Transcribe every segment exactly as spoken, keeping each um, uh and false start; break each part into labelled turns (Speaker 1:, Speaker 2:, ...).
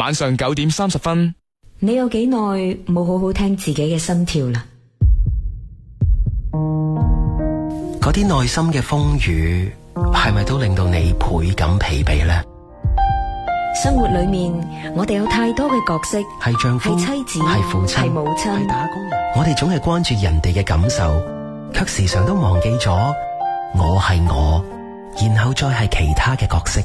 Speaker 1: 晚上九點三十分。
Speaker 2: 你有幾耐冇好好聽自己嘅心跳啦？
Speaker 3: 嗰啲內心嘅風雨，係咪都令到你倍感疲憊呢？
Speaker 2: 生活裏面，我哋有太多嘅角色，
Speaker 3: 係丈夫，
Speaker 2: 係妻子，
Speaker 3: 係父親，
Speaker 2: 係母親，
Speaker 3: 係打工人。我哋總係關注人哋嘅感受，卻時常都忘記咗我係我，然後再係其他嘅角色。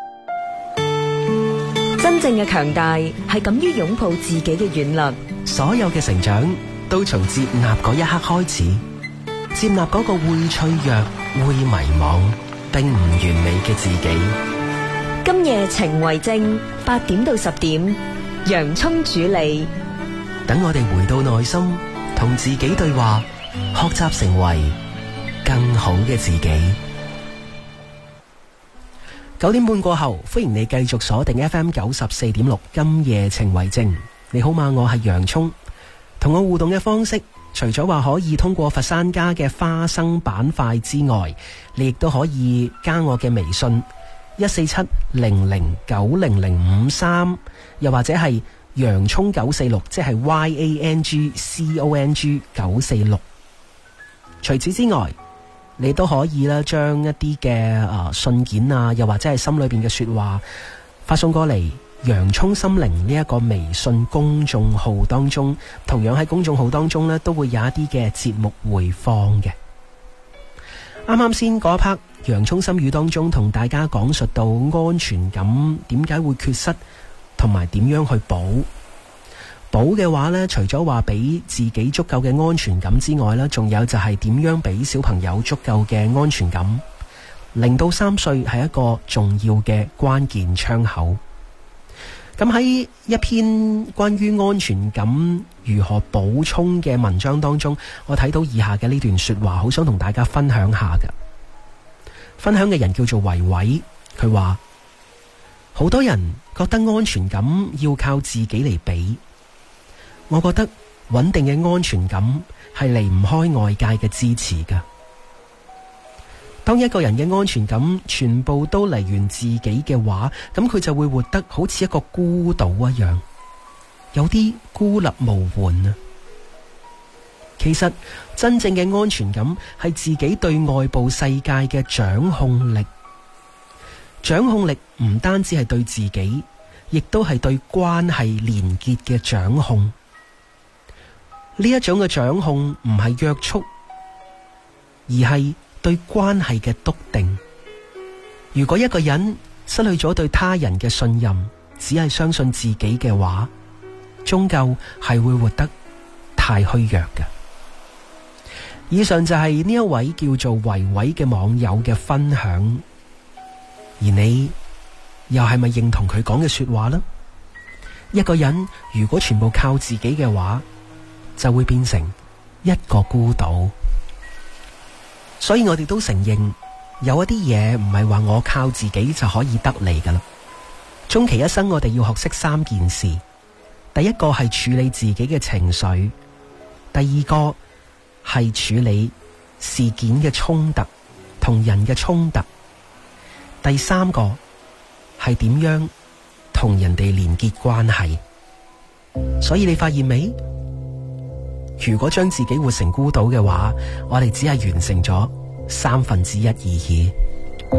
Speaker 2: 真正嘅強大係敢於擁抱自己嘅軟弱。
Speaker 3: 所有嘅成長都從接納嗰一刻開始，接納嗰個會脆弱、會迷茫、並唔完美嘅自己。
Speaker 2: 今夜情為證，八點到十點，洋蔥主理。
Speaker 3: 等我哋回到內心，同自己對話，學習成為更好嘅自己。九點半過後，歡迎你繼續鎖定 F M 九十四點六，今夜情為證。你好嗎？我係洋蔥。同我互動嘅方式，除咗話可以通過佛山家嘅花生板塊之外，你亦都可以加我嘅微信一四七零零九零零五三，又或者係洋蔥九四六，即係 Y A N G C O N G 九四六。除此之外，你都可以啦，將一啲嘅誒信件啊，又或者係心裏邊嘅說話發送過嚟洋蔥心靈呢一個微信公眾號當中。同樣喺公眾號當中呢，都會有一啲嘅節目回放嘅。啱啱先嗰一 part 洋蔥心語當中，同大家講述到安全感點解會缺失，同埋點樣去補。補嘅話呢，除咗話俾自己足夠嘅安全感之外呢，仲有就係點樣俾小朋友足夠嘅安全感。零到三歲係一個重要嘅關鍵窗口。咁喺一篇關於安全感如何補充嘅文章當中，我睇到以下嘅呢段說話，好想同大家分享下嘅。分享嘅人叫做維維，佢話好多人覺得安全感要靠自己嚟俾，我覺得穩定嘅安全感係離唔開外界嘅支持㗎。當一個人嘅安全感全部都嚟源自己嘅話，咁佢就會活得好似一個孤島一樣，有啲孤立無援啊。其實真正嘅安全感係自己對外部世界嘅掌控力。掌控力唔單止係對自己，亦都係對關係連結嘅掌控。呢一種嘅掌控唔係約束，而係對關係嘅篤定。如果一個人失去咗對他人嘅信任，只係相信自己嘅話，終究係會活得太虛弱嘅。以上就係呢一位叫做維維嘅網友嘅分享，而你又係咪認同佢講嘅說話呢？一個人如果全部靠自己嘅話，就會變成一個孤島。所以我哋都承認，有一啲嘢唔係話我靠自己就可以得嚟噶啦。終其一生，我哋要學識三件事。第一個係處理自己嘅情緒，第二個係處理事件嘅衝突同人嘅衝突，第三個係點樣同人哋連結關係。所以你發現未？如果將自己活成孤島嘅話，我哋只係完成咗三分之一而已。